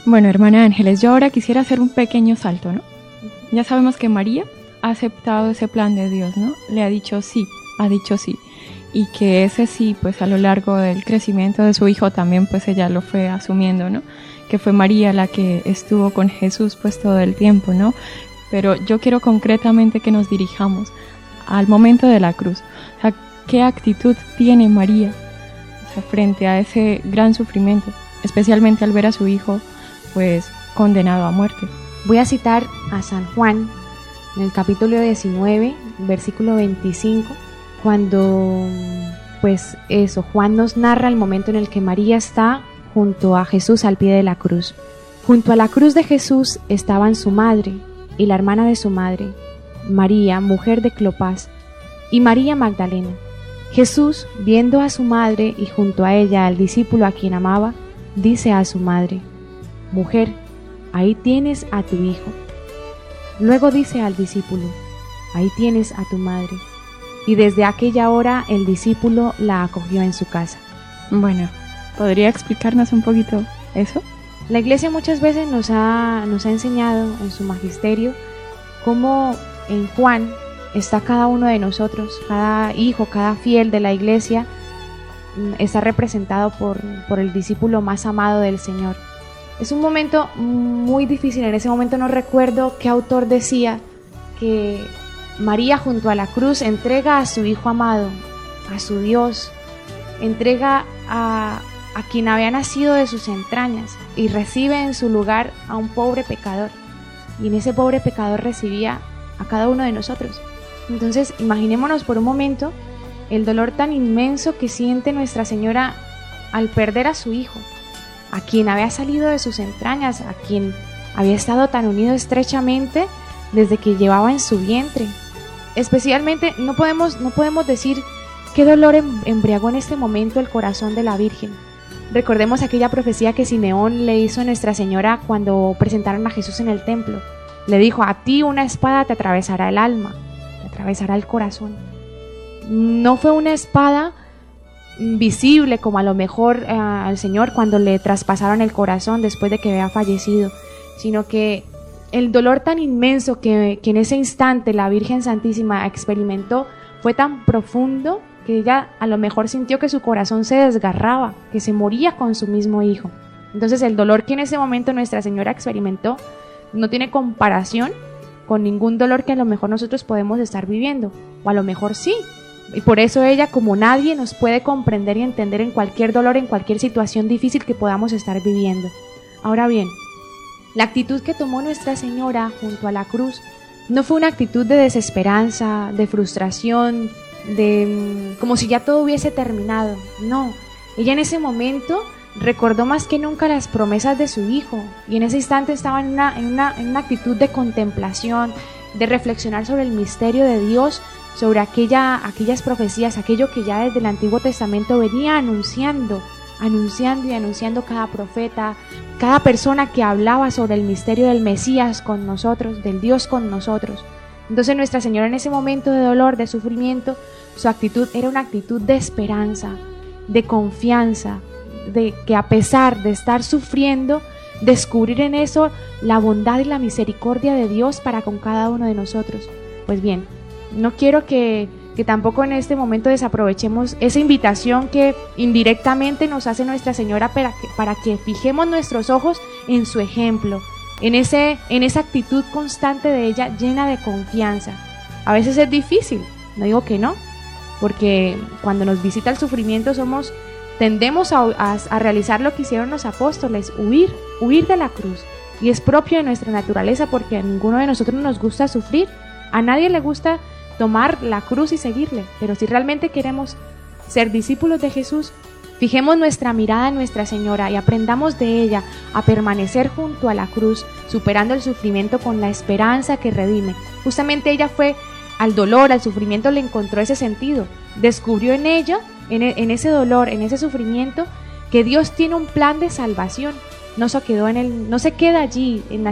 Bueno, hermana Ángeles, yo ahora quisiera hacer un pequeño salto, ¿no? Ya sabemos que María ha aceptado ese plan de Dios, ¿no? Le ha dicho sí, y que ese sí, pues a lo largo del crecimiento de su hijo también, pues ella lo fue asumiendo, ¿no? Que fue María la que estuvo con Jesús pues todo el tiempo, ¿no? Pero yo quiero concretamente que nos dirijamos al momento de la cruz. O sea, ¿qué actitud tiene María, o sea, frente a ese gran sufrimiento, especialmente al ver a su hijo pues condenado a muerte? Voy a citar a San Juan en el capítulo 19, versículo 25, cuando pues Juan nos narra el momento en el que María está junto a Jesús al pie de la cruz. Junto a la cruz de Jesús estaban su madre y la hermana de su madre, María, mujer de Clopas, y María Magdalena. Jesús, viendo a su madre y junto a ella al discípulo a quien amaba, dice a su madre: «Mujer, ahí tienes a tu hijo». Luego dice al discípulo: «Ahí tienes a tu madre». Y desde aquella hora el discípulo la acogió en su casa. Bueno, ¿podría explicarnos un poquito eso? La Iglesia muchas veces nos ha enseñado en su magisterio cómo en Juan está cada uno de nosotros, cada hijo, cada fiel de la Iglesia está representado por el discípulo más amado del Señor. Es un momento muy difícil. En ese momento no recuerdo qué autor decía que María junto a la cruz entrega a su hijo amado, a su Dios, entrega a quien había nacido de sus entrañas y recibe en su lugar a un pobre pecador. Y en ese pobre pecador recibía a cada uno de nosotros. Entonces, imaginémonos por un momento el dolor tan inmenso que siente Nuestra Señora al perder a su hijo, a quien había salido de sus entrañas, a quien había estado tan unido estrechamente desde que llevaba en su vientre. Especialmente, no podemos decir qué dolor embriagó en este momento el corazón de la Virgen. Recordemos aquella profecía que Simeón le hizo a Nuestra Señora cuando presentaron a Jesús en el templo. Le dijo: «A ti una espada te atravesará el alma, te atravesará el corazón». No fue una espada visible como a lo mejor al Señor cuando le traspasaron el corazón después de que había fallecido, sino que el dolor tan inmenso que en ese instante la Virgen Santísima experimentó fue tan profundo que ella a lo mejor sintió que su corazón se desgarraba, que se moría con su mismo hijo. Entonces el dolor que en ese momento Nuestra Señora experimentó no tiene comparación con ningún dolor que a lo mejor nosotros podemos estar viviendo, o a lo mejor sí. Y por eso ella, como nadie, nos puede comprender y entender en cualquier dolor, en cualquier situación difícil que podamos estar viviendo. Ahora bien, la actitud que tomó Nuestra Señora junto a la cruz no fue una actitud de desesperanza, de frustración, como si ya todo hubiese terminado. No, ella en ese momento recordó más que nunca las promesas de su hijo, y en ese instante estaba en una actitud de contemplación, de reflexionar sobre el misterio de Dios, sobre aquellas profecías, aquello que ya desde el Antiguo Testamento venía anunciando cada profeta, cada persona que hablaba sobre el misterio del Mesías con nosotros, del Dios con nosotros. Entonces Nuestra Señora en ese momento de dolor, de sufrimiento, su actitud era una actitud de esperanza, de confianza, de que a pesar de estar sufriendo, descubrir en eso la bondad y la misericordia de Dios para con cada uno de nosotros. Pues bien, no quiero que tampoco en este momento desaprovechemos esa invitación que indirectamente nos hace Nuestra Señora para que fijemos nuestros ojos en su ejemplo, en esa actitud constante de ella llena de confianza. A veces es difícil, no digo que no, porque cuando nos visita el sufrimiento tendemos a realizar lo que hicieron los apóstoles, huir de la cruz. Y es propio de nuestra naturaleza, porque a ninguno de nosotros nos gusta sufrir, a nadie le gusta tomar la cruz y seguirle. Pero si realmente queremos ser discípulos de Jesús, fijemos nuestra mirada en Nuestra Señora y aprendamos de ella a permanecer junto a la cruz, superando el sufrimiento con la esperanza que redime. Justamente ella fue al dolor, al sufrimiento, le encontró ese sentido. Descubrió en ella, en ese dolor, en ese sufrimiento, que Dios tiene un plan de salvación. No se queda allí en la